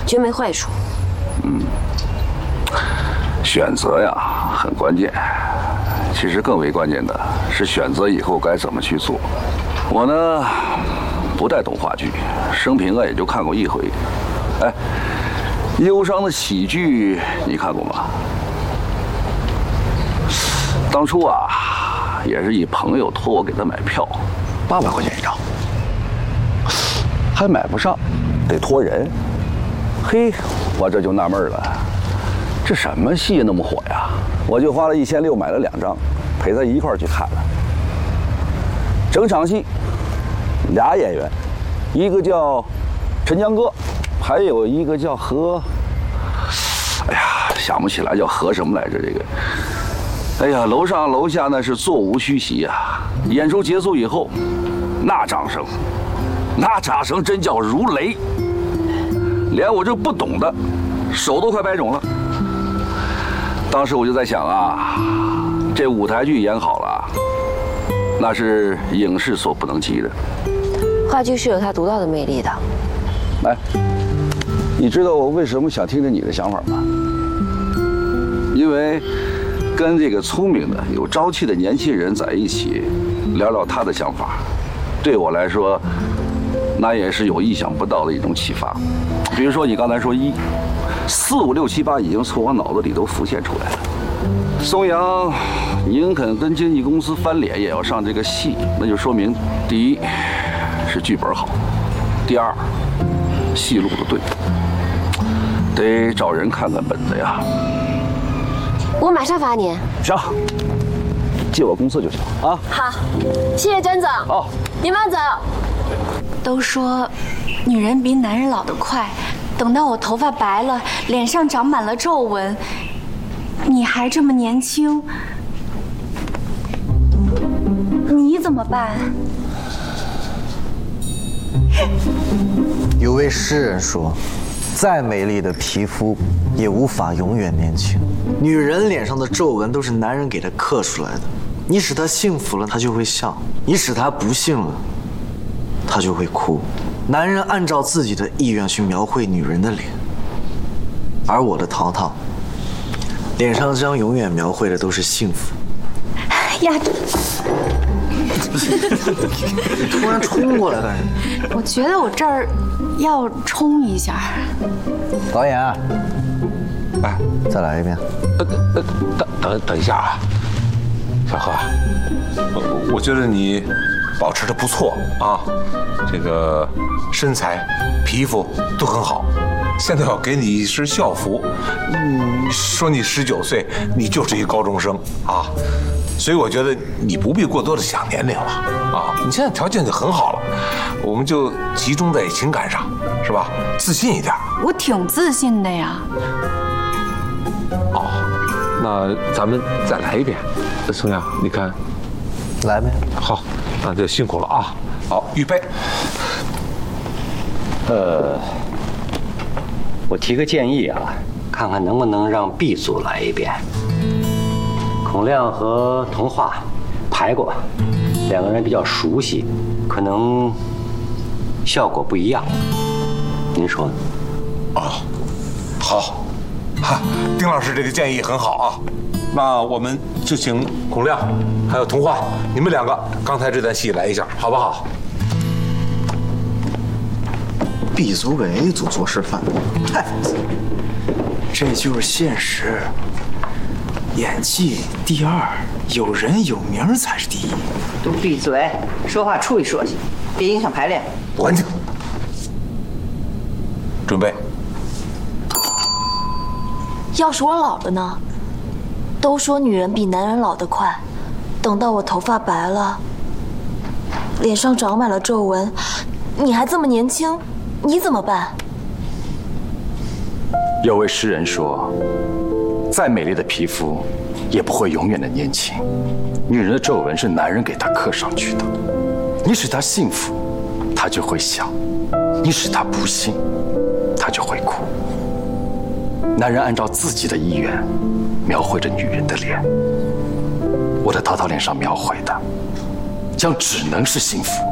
绝没坏处。 选择呀很关键，其实更为关键的是选择以后该怎么去做。我呢不太懂话剧，生平啊也就看过一回。哎，忧伤的喜剧你看过吗？当初啊也是一朋友托我给他买票，800块钱一张，还买不上，得托人。嘿，我这就纳闷了。这什么戏那么火呀？我就花了1600买了2张，陪他一块儿去看了。整场戏俩演员，一个叫陈江歌，还有一个叫何，哎呀，想不起来叫何什么来着。这个，哎呀，楼上楼下那是座无虚席啊！演出结束以后，那掌声真叫如雷，连我这不懂的手都快掰肿了。当时我就在想啊，这舞台剧演好了，那是影视所不能及的。 话剧是有它独到的魅力的。 来，你知道我为什么想听听你的想法吗？因为跟这个聪明的、有朝气的年轻人在一起，聊聊他的想法，对我来说，那也是有意想不到的一种启发。比如说你刚才说1、4、5、6、7、8已经从我脑子里都浮现出来了。松阳宁肯跟经纪公司翻脸也要上这个戏，那就说明第一是剧本好，第二戏路子对，得找人看看本子呀。 我马上发您。 行，借我公司就行啊。 好，谢谢甄总。 哦， 您慢走。 都说女人比男人老得快，等到我头发白了，脸上长满了皱纹，你还这么年轻，你怎么办？ 有位诗人说，再美丽的皮肤也无法永远年轻。女人脸上的皱纹都是男人给她刻出来的，你使她幸福了，她就会笑；你使她不幸了，她就会哭。男人按照自己的意愿去描绘女人的脸，而我的淘淘脸上将永远描绘的都是幸福。 呀， 你突然冲过来干什么？ 我觉得我这儿要冲一下。 导演， 哎， 再来一遍。 等一下啊，小何，我觉得你保持的不错啊，这个身材、皮肤都很好。现在要给你一身校服，说你19岁，你就是一高中生啊，所以我觉得你不必过多的想年龄了啊，你现在条件就很好了，我们就集中在情感上，是吧？自信一点。 我挺自信的呀。 哦，那咱们再来一遍，松阳，你看， 来呗。 好，那就辛苦了啊。好，预备。 我提个建议啊，看看能不能让 B 组来一遍。孔亮和童话排过，2个人比较熟悉，可能效果不一样。您说呢？ 哦，好，哈，丁老师这个建议很好啊。那我们就请孔亮还有童话，你们2个刚才这段戏来一下，好不好 ？B 组给 A 组做示范，嗨，这就是现实。演技第2，有人有名才是第1。 都闭嘴，说话注意说去，别影响排练。 安静。准备。 要是我老了呢？都说女人比男人老得快，等到我头发白了，脸上长满了皱纹，你还这么年轻，你怎么办？ 有位诗人说，再美丽的皮肤也不会永远的年轻。女人的皱纹是男人给她刻上去的，你使她幸福，她就会笑；你使她不幸，她就会哭。男人按照自己的意愿描绘着女人的脸，我的淘淘脸上描绘的将只能是幸福。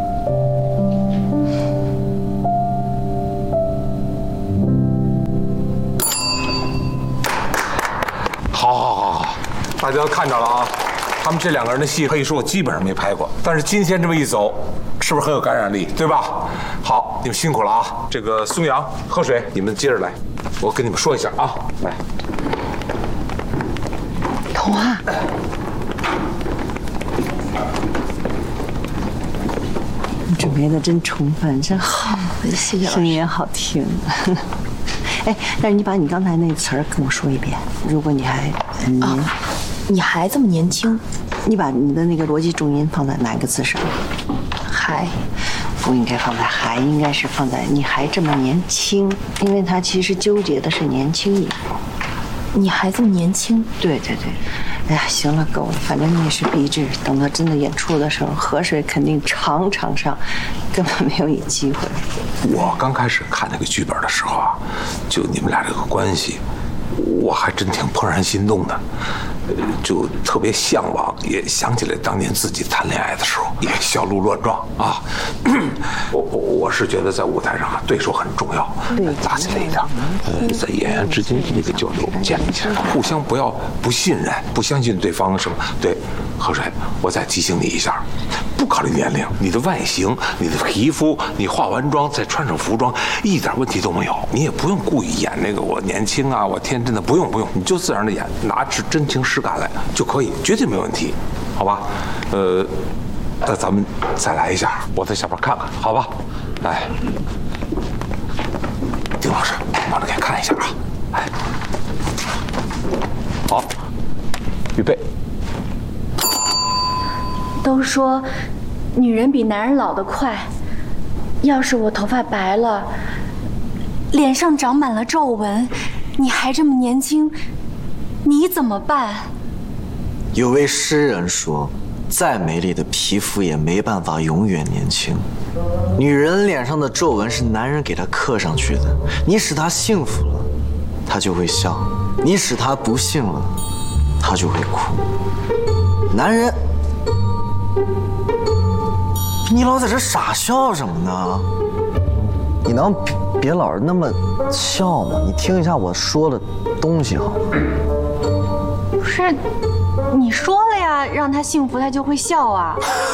大家都看着了啊，他们这两个人的戏可以说我基本上没拍过，但是今天这么一走，是不是很有感染力，对吧？好，你们辛苦了啊！这个松阳、喝水，你们接着来，我跟你们说一下啊，来。 童话，你准备的真充分，真好， 谢谢老师， 声音也好听。哎，但是你把你刚才那词儿跟我说一遍，如果你还你还这么年轻， 你把你的那个逻辑重音放在哪个字上？还不应该放在还，应该是放在你还这么年轻，因为他其实纠结的是年轻一点。 你还这么年轻？ 对对对，哎呀，行了，够了，反正你也是壁纸，等到真的演出的时候，河水肯定场场上，根本没有你机会。 我刚开始看那个剧本的时候啊，就你们俩这个关系，我还真挺怦然心动的，就特别向往，也想起来当年自己谈恋爱的时候，也小鹿乱撞啊。我是觉得在舞台上啊，对手很重要，打起来一点，在演员之间那个交流建立起来，互相不信任，不相信对方什么。对，河水，我再提醒你一下，不考虑年龄，你的外形、你的皮肤，你化完妆再穿上服装，一点问题都没有。你也不用故意演那个我年轻啊，我天真的，不用，你就自然的演，拿出真情实感来就可以，绝对没问题，好吧？那咱们再来一下，我在下边看看，好吧？来，丁老师，帮着给看一下啊！哎，好，预备。 都说女人比男人老得快，要是我头发白了，脸上长满了皱纹，你还这么年轻，你怎么办？ 有位诗人说，再美丽的皮肤也没办法永远年轻。女人脸上的皱纹是男人给她刻上去的，你使她幸福了，她就会笑；你使她不幸了，她就会哭。男人，你老在这傻笑什么呢？你能别老是那么笑吗？你听一下我说的东西好吗？ 不是，你说了呀，让他幸福他就会笑啊。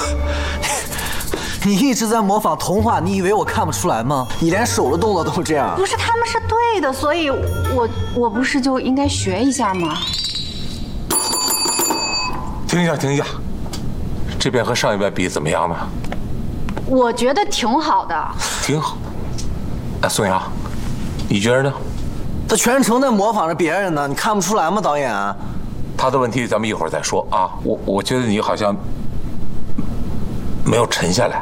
你一直在模仿童话，你以为我看不出来吗？你连手的动作都这样。 不是，他们是对的，所以我不是就应该学一下吗？ 停一下，这遍和上一遍比怎么样呢？ 我觉得挺好的。 挺好。哎，宋阳，你觉得呢？ 他全程在模仿着别人呢，你看不出来吗，导演？ 他的问题咱们一会儿再说啊。我觉得你好像没有沉下来。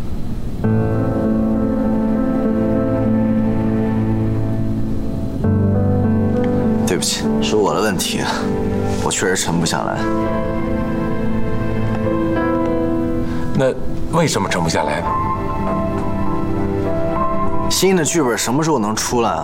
对不起，是我的问题，我确实沉不下来。 那为什么沉不下来呢？ 新的剧本什么时候能出来啊？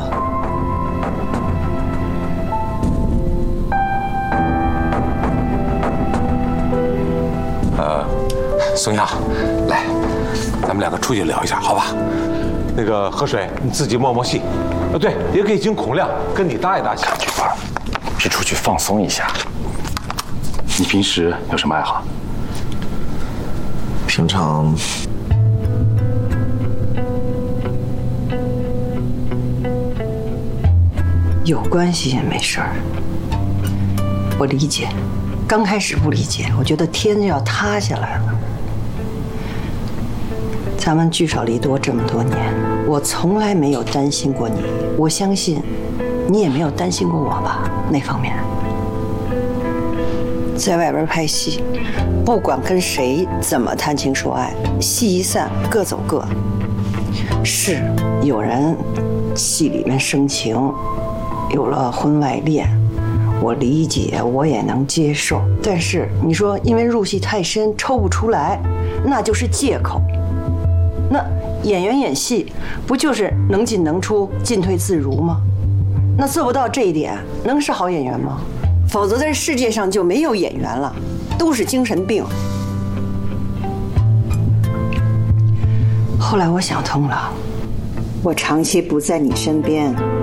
宋阳，来，咱们两个出去聊一下，好吧？那个河水，你自己默戏。对，也可以请孔亮跟你搭一搭戏。 是出去放松一下。你平时有什么爱好？ 平常有关系也没事儿，我理解。刚开始不理解，我觉得天就要塌下来了。咱们聚少离多这么多年，我从来没有担心过你，我相信你也没有担心过我吧？那方面，在外边拍戏，不管跟谁怎么谈情说爱，戏一散各走各。是有人戏里面生情，有了婚外恋，我理解，我也能接受。但是你说因为入戏太深抽不出来，那就是借口。那演员演戏不就是能进能出，进退自如吗？那做不到这一点，能是好演员吗？否则在世界上就没有演员了，都是精神病。后来我想通了，我长期不在你身边，